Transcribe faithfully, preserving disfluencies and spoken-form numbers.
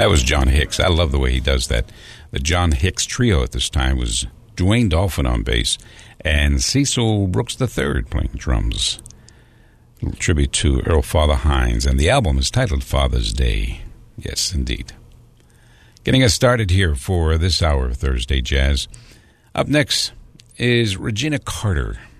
That was John Hicks. I love the way he does that. The John Hicks trio at this time was Dwayne Dolphin on bass and Cecil Brooks the third playing drums. A little tribute to Earl Father Hines, and the album is titled Father's Day. Yes, indeed. Getting us started here for this hour of Thursday Jazz. Up next is Regina Carter.